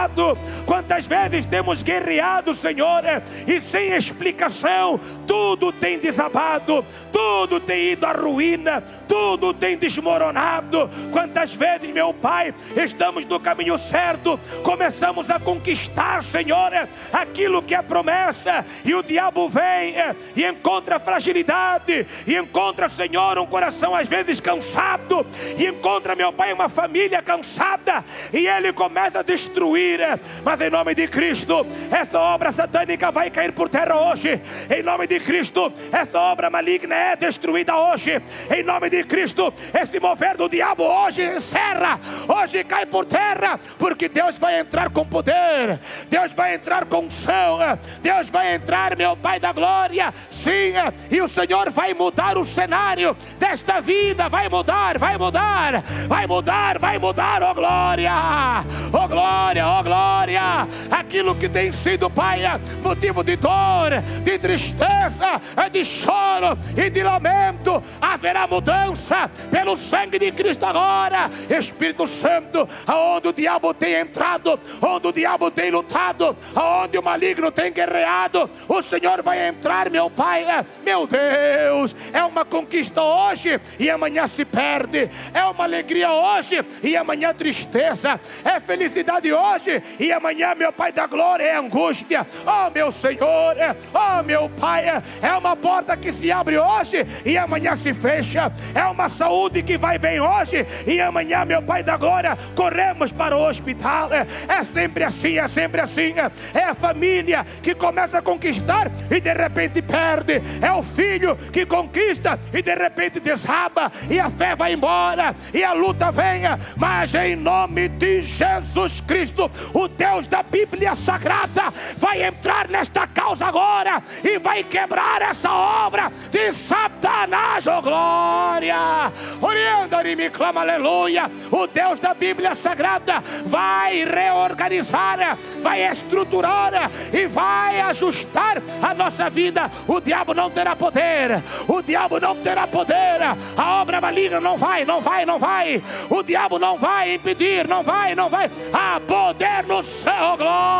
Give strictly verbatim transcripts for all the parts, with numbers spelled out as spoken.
Quantas vezes temos guerreado, Senhor, e sem explicação tudo tem desabado, tudo tem ido à ruína, tudo tem desmoronado. Quantas vezes, meu Pai, estamos no caminho certo, começamos a conquistar, Senhor, aquilo que é promessa, e o diabo vem e encontra fragilidade, e encontra, Senhor, um coração às vezes cansado, e encontra, meu Pai, uma família cansada, e ele começa a destruir. Mas em nome de Cristo, essa obra satânica vai cair por terra hoje. Em nome de Cristo, essa obra maligna é destruída hoje. Em nome de Cristo, esse mover do diabo hoje encerra, hoje cai por terra, porque Deus vai entrar com poder, Deus vai entrar com unção, Deus vai entrar, meu Pai da glória, sim, e o Senhor vai mudar o cenário desta vida, vai mudar, vai mudar, vai mudar, vai mudar, oh glória, oh glória, oh glória, aquilo que tem sido, Pai, motivo de dor, de tristeza, de choro e de lamento, haverá mudança pelo sangue de Cristo agora. Espírito Santo, aonde o diabo tem entrado, onde o diabo tem lutado, aonde o maligno tem guerreado, o Senhor vai entrar, meu Pai. Meu Deus, é uma conquista hoje e amanhã se perde, é uma alegria hoje e amanhã tristeza, é felicidade hoje e amanhã, meu Pai da glória, é angústia. Oh meu Senhor, oh meu Pai, é uma porta que se abre hoje e amanhã se fecha, é uma saúde que vai bem hoje e amanhã, meu Pai da glória, corremos para o hospital. É sempre assim, é sempre assim. É a família que começa a conquistar e de repente perde, é o filho que conquista e de repente desaba, e a fé vai embora e a luta vem. Mas em nome de Jesus Cristo, o Deus da Bíblia Sagrada vai entrar nesta causa agora e vai quebrar essa obra de Satanás, oh glória. Orienta-me, me clama, aleluia. O Deus da Bíblia Sagrada vai reorganizar, vai estruturar e vai ajustar a nossa vida. O diabo não terá poder, o diabo não terá poder, a obra maligna não vai, não vai, não vai, o diabo não vai impedir, não vai, não vai. Há poder no céu,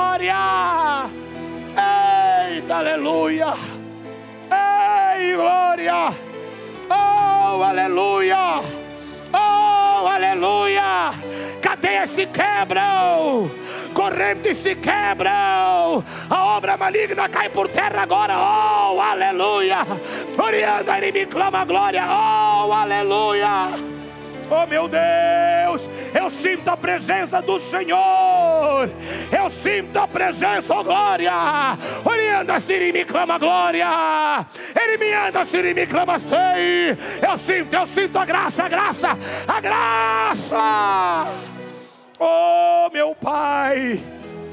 glória. Eita, aleluia. Ei, glória. Oh, aleluia. Oh, aleluia. Cadeias se quebram, correntes se quebram, a obra maligna cai por terra agora. Oh, aleluia. Orienta e me clama glória. Oh, aleluia. Oh meu Deus, eu sinto a presença do Senhor, eu sinto a presença, oh glória. Orienta e me clama glória, ele me anda e me clama sei. Eu sinto, eu sinto a graça, a graça, a graça. Oh meu Pai,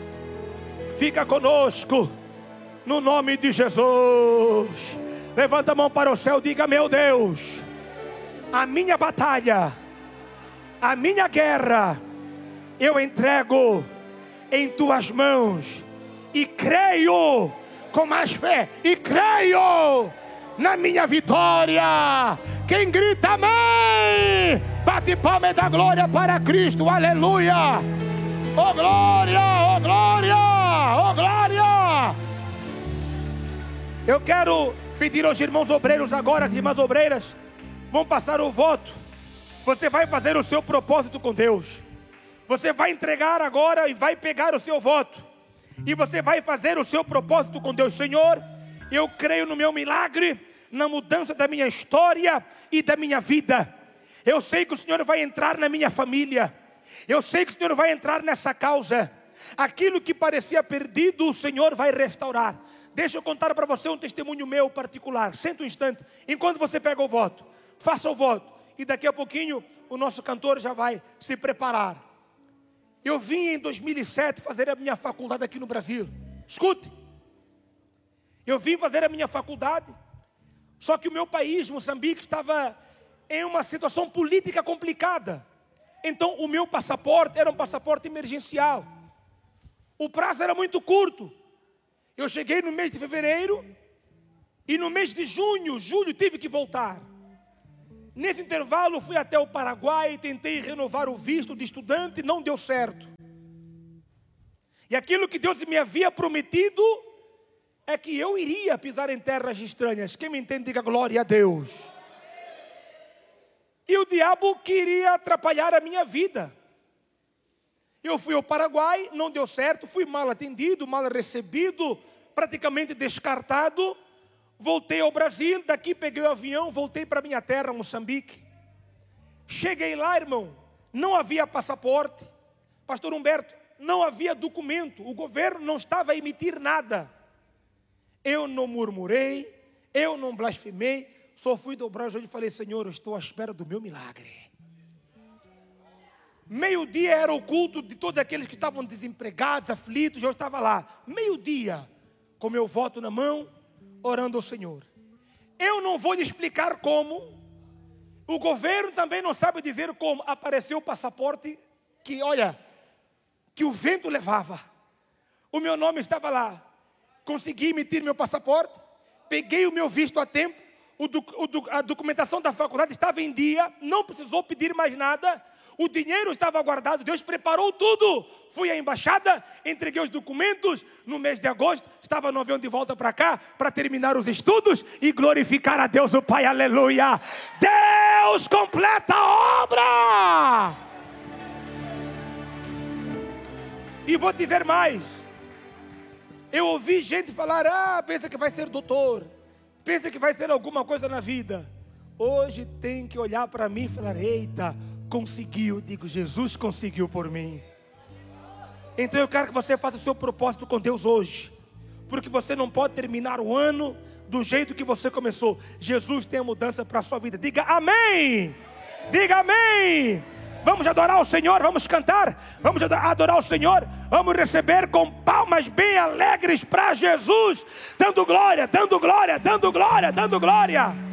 fica conosco, no nome de Jesus. Levanta a mão para o céu, diga: meu Deus, a minha batalha, a minha guerra, eu entrego em tuas mãos, e creio com mais fé, e creio na minha vitória. Quem grita amém, bate palma e dá glória para Cristo, aleluia. Oh glória, oh glória, oh glória. Eu quero pedir aos irmãos obreiros agora, as irmãs obreiras vão passar o voto. Você vai fazer o seu propósito com Deus. Você vai entregar agora e vai pegar o seu voto. E você vai fazer o seu propósito com Deus. Senhor, eu creio no meu milagre, na mudança da minha história e da minha vida. Eu sei que o Senhor vai entrar na minha família. Eu sei que o Senhor vai entrar nessa causa. Aquilo que parecia perdido, o Senhor vai restaurar. Deixa eu contar para você um testemunho meu particular. Senta um instante, enquanto você pega o voto. Faça o voto. E daqui a pouquinho o nosso cantor já vai se preparar. Eu vim em dois mil e sete fazer a minha faculdade aqui no Brasil. Escute. Eu vim fazer a minha faculdade. Só que o meu país, Moçambique, estava em uma situação política complicada. Então o meu passaporte era um passaporte emergencial. O prazo era muito curto. Eu cheguei no mês de fevereiro e no mês de junho, julho, tive que voltar. Nesse intervalo fui até o Paraguai e tentei renovar o visto de estudante, não deu certo. E aquilo que Deus me havia prometido é que eu iria pisar em terras estranhas. Quem me entende, diga glória a Deus. E o diabo queria atrapalhar a minha vida. Eu fui ao Paraguai, não deu certo, fui mal atendido, mal recebido, praticamente descartado. Voltei ao Brasil, daqui peguei o avião, voltei para minha terra, Moçambique. Cheguei lá, irmão, não havia passaporte. Pastor Humberto, não havia documento, o governo não estava a emitir nada. Eu não murmurei, eu não blasfemei, só fui dobrar os olhos e falei: Senhor, eu estou à espera do meu milagre. Meio-dia era o culto de todos aqueles que estavam desempregados, aflitos, eu estava lá. Meio-dia, com meu voto na mão, orando ao Senhor. Eu não vou lhe explicar como, o governo também não sabe dizer como. Apareceu o passaporte que, olha, que o vento levava. O meu nome estava lá. Consegui emitir meu passaporte, peguei o meu visto a tempo, o do, o do, a documentação da faculdade estava em dia, não precisou pedir mais nada, o dinheiro estava guardado, Deus preparou tudo. Fui à embaixada, entreguei os documentos, no mês de agosto, estava no avião de volta para cá, para terminar os estudos e glorificar a Deus o Pai, aleluia. Deus completa a obra. E vou dizer mais, eu ouvi gente falar: ah, pensa que vai ser doutor, pensa que vai ser alguma coisa na vida. Hoje tem que olhar para mim e falar: eita, conseguiu. Digo, Jesus conseguiu por mim. Então eu quero que você faça o seu propósito com Deus hoje, porque você não pode terminar o ano do jeito que você começou. Jesus tem a mudança para a sua vida. Diga amém. Diga amém. Vamos adorar o Senhor, vamos cantar, vamos adorar o Senhor, vamos receber com palmas bem alegres para Jesus, dando glória, dando glória, dando glória, dando glória.